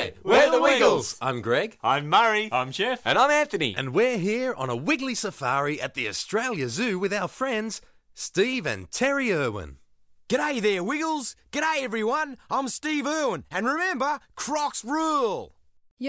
Hi, we're the Wiggles. I'm Greg. I'm Murray. I'm Jeff. And I'm Anthony. And we're here on a Wiggly Safari at the Australia Zoo with our friends Steve and Terry Irwin. G'day there, Wiggles. G'day, everyone. I'm Steve Irwin. And remember, Crocs rule.